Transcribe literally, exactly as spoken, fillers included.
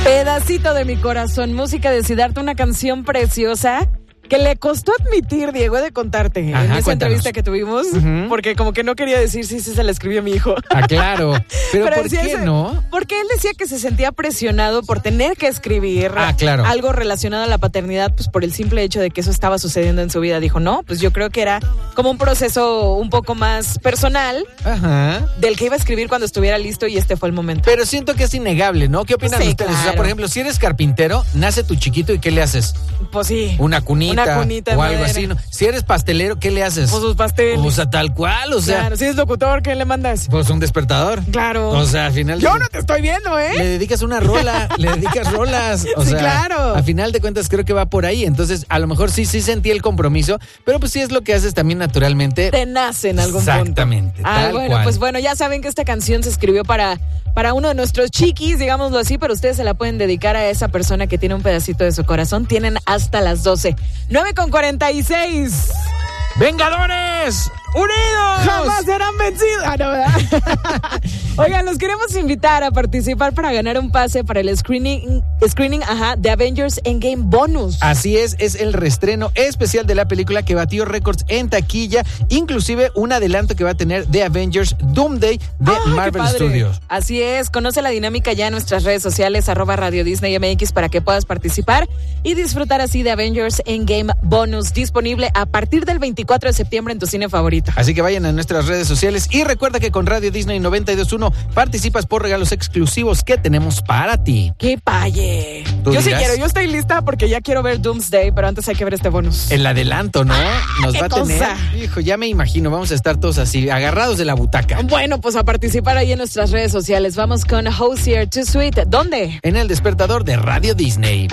Pedacito de mi corazón, música de Siddhartha, una canción preciosa que le costó admitir, Diego, he de contarte, Ajá, en esa cuéntanos. entrevista que tuvimos, uh-huh. porque como que no quería decir si sí, sí, se la escribió a mi hijo. Ah, claro. Pero, Pero ¿por qué ese, no? Porque él decía que se sentía presionado por tener que escribir ah, claro. algo relacionado a la paternidad, pues por el simple hecho de que eso estaba sucediendo en su vida. Dijo, no, pues yo creo que era como un proceso un poco más personal Ajá. del que iba a escribir cuando estuviera listo y este fue el momento. Pero siento que es innegable, ¿no? ¿Qué opinan sí, ustedes? Claro. O sea, por ejemplo, si eres carpintero, nace tu chiquito y ¿qué le haces? Pues sí. Una cunita. Una cunita o algo así, ¿no? Si eres pastelero, ¿qué le haces? Pues sus pasteles. O sea, tal cual, o sea. Claro, si eres locutor, ¿qué le mandas? Pues un despertador. Claro. O sea, al final. Yo de... no te estoy viendo, ¿eh? Le dedicas una rola, le dedicas rolas. O sí, sea, claro. A final de cuentas, creo que va por ahí. Entonces, a lo mejor sí, sí sentí el compromiso, pero pues sí es lo que haces también naturalmente. Te nace en algún Exactamente, punto. Exactamente. Ah, bueno, cual. pues bueno, ya saben que esta canción se escribió para, para uno de nuestros chiquis, digámoslo así, pero ustedes se la pueden dedicar a esa persona que tiene un pedacito de su corazón. Tienen hasta las doce. nueve con cuarenta y seis. ¡Vengadores! ¡Unidos! ¡Jamás serán vencidos! Ah, no, ¿verdad? Oigan, los queremos invitar a participar para ganar un pase para el screening, screening ajá, de Avengers Endgame Bonus. Así es, es el reestreno especial de la película que batió récords en taquilla, inclusive un adelanto que va a tener de Avengers Doomsday de ¡Ay, Marvel Studios. Así es, conoce la dinámica ya en nuestras redes sociales, arroba Radio Disney M X, para que puedas participar y disfrutar así de Avengers Endgame Bonus, disponible a partir del veinticuatro de septiembre en tu cine favorito. Así que vayan a nuestras redes sociales y recuerda que con Radio Disney noventa y dos punto uno participas por regalos exclusivos que tenemos para ti. ¡Qué paye! Yo dirás? sí quiero, yo estoy lista porque ya quiero ver Doomsday, pero antes hay que ver este bonus. El adelanto, ¿no? Nos ¿Qué va a cosa? tener. Hijo, ya me imagino, vamos a estar todos así, agarrados de la butaca. Bueno, pues a participar ahí en nuestras redes sociales. Vamos con Hosier Too Sweet. ¿Dónde? En el despertador de Radio Disney.